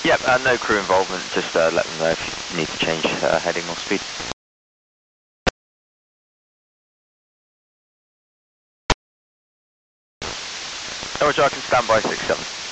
Yep, no crew involvement, just let them know if you need to change heading or speed. Roger, I can stand by 67.